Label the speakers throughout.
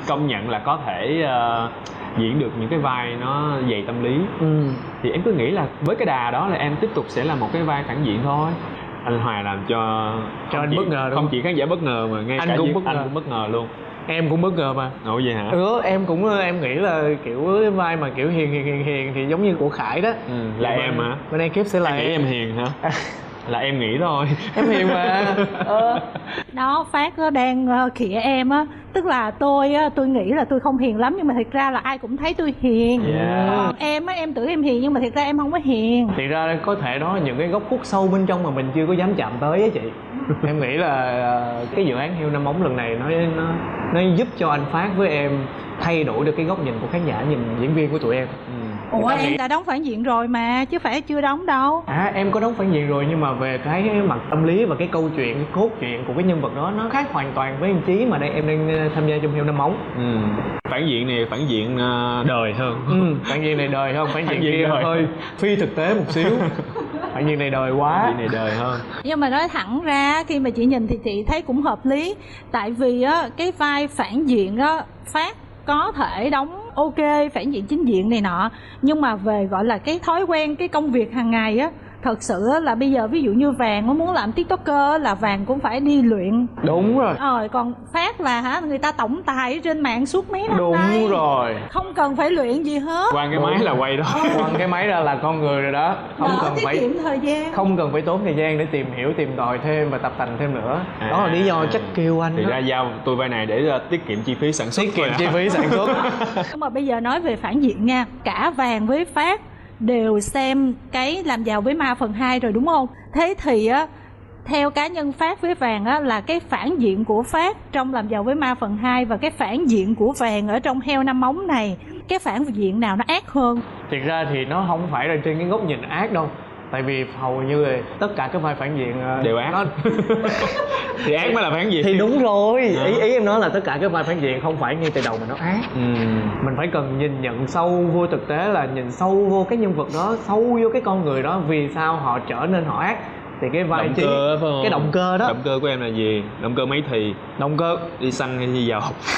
Speaker 1: công nhận là có thể diễn được những cái vai nó dày tâm lý. Thì em cứ nghĩ là với cái đà đó là em tiếp tục sẽ là một cái vai phản diện thôi. Anh Hòa làm cho
Speaker 2: anh bất ngờ, đúng
Speaker 1: không chỉ khán giả bất ngờ mà ngay
Speaker 2: anh
Speaker 1: cả
Speaker 2: cũng
Speaker 1: anh cũng bất ngờ luôn.
Speaker 2: Em cũng bất ngờ mà.
Speaker 1: Ủa vậy hả?
Speaker 2: Em nghĩ là kiểu cái vai mà kiểu hiền thì giống như của Khải đó.
Speaker 1: Là em hả?
Speaker 2: Bên ekip sẽ là
Speaker 1: em nghĩ em hiền hả? Là em nghĩ thôi.
Speaker 2: Em hiền mà.
Speaker 3: Đó, Phát đang khịa em á. Tức là tôi nghĩ là tôi không hiền lắm, nhưng mà thật ra là ai cũng thấy tôi hiền. Còn em á, em tưởng em hiền nhưng mà thật ra em không có hiền.
Speaker 2: Thì ra có thể đó là những cái góc khuất sâu bên trong mà mình chưa có dám chạm tới á chị. Em nghĩ là cái dự án Heo Năm Móng lần này nó giúp cho anh Phát với em thay đổi được cái góc nhìn của khán giả nhìn diễn viên của tụi em.
Speaker 3: Ủa em đã đóng phản diện rồi mà, chứ phải chưa đóng đâu.
Speaker 2: Em có đóng phản diện rồi, nhưng mà về cái mặt tâm lý và cái câu chuyện, cái cốt truyện của cái nhân vật đó nó khác hoàn toàn với anh Chí mà đây em đang tham gia trong Heo Năm Móng.
Speaker 1: Phản diện này phản diện đời hơn.
Speaker 2: Phản diện này đời hơn, phản diện kia hơi phi thực tế một xíu. Phản diện này đời quá.
Speaker 1: Phản diện này đời hơn.
Speaker 3: Nhưng mà nói thẳng ra khi mà chị nhìn thì chị thấy cũng hợp lý. Tại vì á cái vai phản diện á, Phát có thể đóng ok phản diện chính diện này nọ, nhưng mà về gọi là cái thói quen, cái công việc hàng ngày á, thật sự là bây giờ ví dụ như Vàng nó muốn làm tiktoker là Vàng cũng phải đi luyện.
Speaker 2: Đúng rồi.
Speaker 3: Còn Phát là người ta tổng tài ở trên mạng suốt mấy năm nay.
Speaker 2: Đúng rồi.
Speaker 3: Không cần phải luyện gì hết.
Speaker 1: Quăng cái máy là quay đó.
Speaker 2: Quăng cái máy ra là con người rồi đó.
Speaker 3: Tiết kiệm thời gian.
Speaker 2: Không cần phải tốn thời gian để tìm hiểu, tìm tòi thêm và tập tành thêm nữa. Đó là lý do chắc kêu anh.
Speaker 1: Thì ra giao tôi vai này để tiết kiệm chi phí sản xuất.
Speaker 2: Tiết kiệm chi phí sản xuất.
Speaker 3: Nhưng mà bây giờ nói về phản diện nha, cả Vàng với Phát đều xem cái Làm Giàu với Ma phần 2 rồi đúng không? Thế thì á, theo cá nhân Phát với Vàng á, là cái phản diện của Phát trong Làm Giàu với Ma phần 2 và cái phản diện của Vàng ở trong Heo Năm Móng này, cái phản diện nào nó ác hơn?
Speaker 2: Thiệt ra thì nó không phải là trên cái góc nhìn ác đâu. Tại vì hầu như là tất cả các vai phản diện
Speaker 1: đều ác. Thì ác mới là phản diện.
Speaker 2: Thì đúng rồi. Ý em nói là tất cả các vai phản diện không phải ngay từ đầu mà nó ác. Mình phải cần nhìn nhận sâu vô thực tế, là nhìn sâu vô cái nhân vật đó, sâu vô cái con người đó, vì sao họ trở nên họ ác. Thì cái vai
Speaker 1: động cơ phải không?
Speaker 2: Cái động cơ đó.
Speaker 1: Động cơ của em là gì? Động cơ mấy thì?
Speaker 2: Động cơ
Speaker 1: đi xăng hay đi dầu?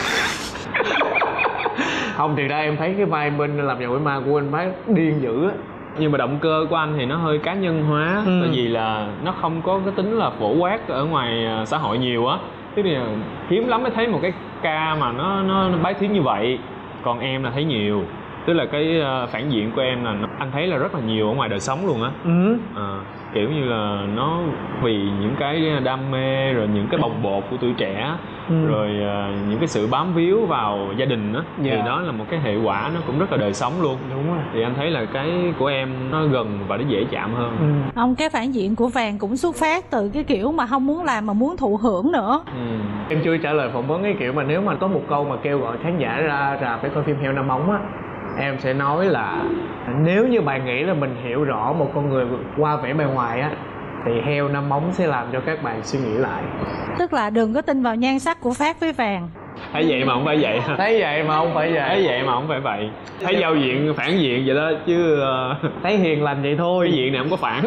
Speaker 2: Không, thì ra em thấy cái vai bên Làm Giàu với Ma của anh Phát điên dữ á.
Speaker 1: Nhưng mà động cơ của anh thì nó hơi cá nhân hóa. Tại vì là nó không có cái tính là phổ quát ở ngoài xã hội nhiều á. Tức là hiếm lắm mới thấy một cái ca mà nó bái thiến như vậy. Còn em là thấy nhiều. Tức là cái phản diện của em là anh thấy là rất là nhiều ở ngoài đời sống luôn á. Kiểu như là nó vì những cái đam mê, rồi những cái bồng bột của tuổi trẻ, rồi những cái sự bám víu vào gia đình á, thì đó là một cái hệ quả nó cũng rất là đời sống luôn.
Speaker 2: Đúng rồi.
Speaker 1: Thì anh thấy là cái của em nó gần và nó dễ chạm hơn.
Speaker 3: Không, cái phản diện của Vàng cũng xuất phát từ cái kiểu mà không muốn làm mà muốn thụ hưởng nữa.
Speaker 2: Em chưa trả lời phỏng vấn cái kiểu mà nếu mà có một câu mà kêu gọi khán giả ra rạp để coi phim Heo Năm Móng á, em sẽ nói là nếu như bạn nghĩ là mình hiểu rõ một con người qua vẻ bề ngoài á, thì Heo Năm Móng sẽ làm cho các bạn suy nghĩ lại.
Speaker 3: Tức là đừng có tin vào nhan sắc của Phát với Vàng.
Speaker 1: Thấy vậy mà không phải vậy.
Speaker 2: Thấy vậy mà không phải vậy.
Speaker 1: Thấy vậy mà không phải vậy. Thấy giao diện phản diện vậy đó chứ.
Speaker 2: Thấy hiền lành vậy thôi.
Speaker 1: Cái diện này không có phản.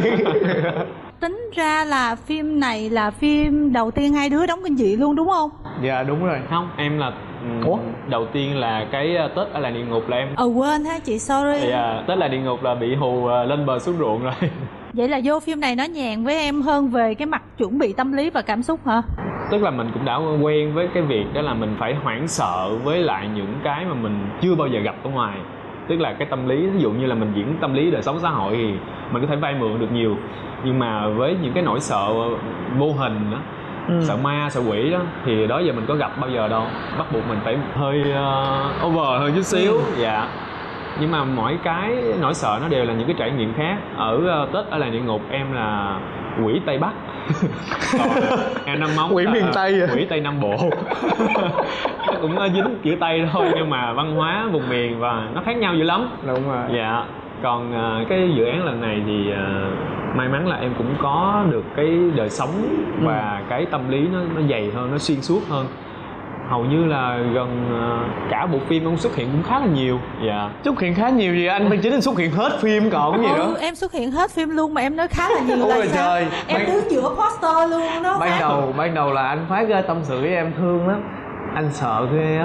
Speaker 3: Tính ra là phim này là phim đầu tiên hai đứa đóng kinh dị luôn đúng không?
Speaker 2: Dạ đúng rồi.
Speaker 1: Không, em là đầu tiên là cái Tết ở làng địa ngục là em.
Speaker 3: Quên ha chị, sorry.
Speaker 1: Thì Tết là địa ngục là bị hù lên bờ xuống ruộng rồi.
Speaker 3: Vậy là vô phim này nó nhàn với em hơn về cái mặt chuẩn bị tâm lý và cảm xúc hả?
Speaker 1: Tức là mình cũng đã quen với cái việc đó là mình phải hoảng sợ với lại những cái mà mình chưa bao giờ gặp ở ngoài. Tức là cái tâm lý, ví dụ như là mình diễn tâm lý đời sống xã hội thì mình có thể vay mượn được nhiều. Nhưng mà với những cái nỗi sợ vô hình đó, sợ ma, sợ quỷ đó, thì đó giờ mình có gặp bao giờ đâu. Bắt buộc mình phải hơi over hơn chút xíu. Dạ. Nhưng mà mỗi cái nỗi sợ nó đều là những cái trải nghiệm khác. Ở Tết ở làng địa ngục em là quỷ Tây Bắc. Em Năm Móng
Speaker 2: quỷ miền Tây à?
Speaker 1: Quỷ Tây Nam Bộ. Nó cũng dính chữ Tây thôi, nhưng mà văn hóa vùng miền và nó khác nhau dữ lắm.
Speaker 2: Đúng rồi.
Speaker 1: Dạ. Còn cái dự án lần này thì may mắn là em cũng có được cái đời sống và cái tâm lý nó dày hơn, nó xuyên suốt hơn. Hầu như là gần cả bộ phim ông xuất hiện cũng khá là nhiều. Dạ.
Speaker 2: Xuất hiện khá nhiều gì anh? Bên chính anh xuất hiện hết phim còn gì nữa.
Speaker 3: Em xuất hiện hết phim luôn mà em nói khá là nhiều.
Speaker 2: Ôi
Speaker 3: là sao?
Speaker 2: trời.
Speaker 3: Em đứng giữa poster luôn đó.
Speaker 2: Ban đầu là anh Phát ra tâm sự với em thương lắm. Anh sợ ghê á.